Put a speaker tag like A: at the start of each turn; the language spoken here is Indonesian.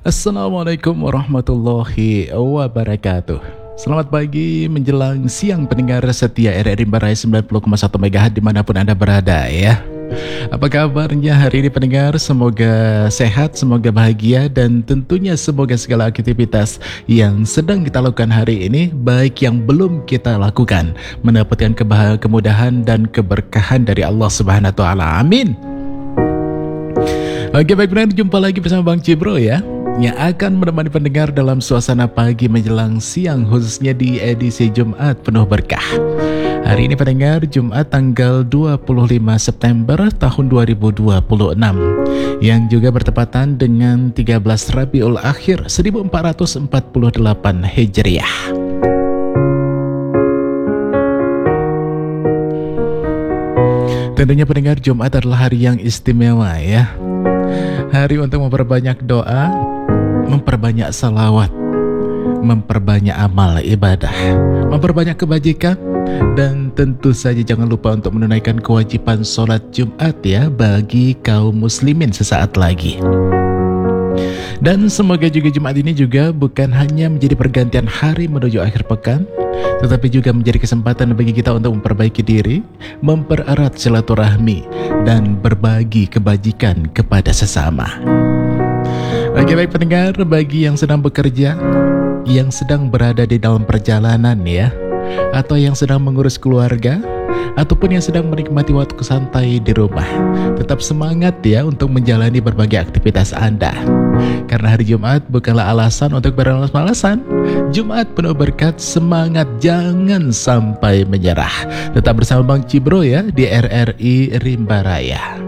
A: Assalamualaikum warahmatullahi wabarakatuh. Selamat pagi menjelang siang pendengar setia RRI Rimba 90,1 MHz dimanapun Anda berada ya. Apa kabarnya hari ini pendengar? Semoga sehat, semoga bahagia, dan tentunya semoga segala aktivitas yang sedang kita lakukan hari ini, baik yang belum kita lakukan, mendapatkan kemudahan dan keberkahan dari Allah Subhanahu wa Ta'ala. Amin. Oke, baik pendengar, jumpa lagi bersama Bang Cibro ya, yang akan menemani pendengar dalam suasana pagi menjelang siang, khususnya di edisi Jumat penuh berkah. Hari ini pendengar, Jumat tanggal 25 September tahun 2026, yang juga bertepatan dengan 13 Rabiul Akhir 1448 Hijriah. Tentunya pendengar, Jumat adalah hari yang istimewa ya. Hari untuk memperbanyak doa, memperbanyak salawat, memperbanyak amal ibadah, memperbanyak kebajikan, dan tentu saja jangan lupa untuk menunaikan kewajiban sholat Jumat ya bagi kaum muslimin sesaat lagi. Dan semoga juga Jumat ini juga bukan hanya menjadi pergantian hari menuju akhir pekan, tetapi juga menjadi kesempatan bagi kita untuk memperbaiki diri, mempererat silaturahmi, dan berbagi kebajikan kepada sesama. Oke, baik pendengar, bagi yang sedang bekerja, yang sedang berada di dalam perjalanan ya, atau yang sedang mengurus keluarga, ataupun yang sedang menikmati waktu santai di rumah, tetap semangat ya untuk menjalani berbagai aktivitas Anda. Karena hari Jumat bukanlah alasan untuk bermalas-malasan. Jumat penuh berkat, semangat, jangan sampai menyerah. Tetap bersama Bang Cibro ya di RRI Rimba Raya.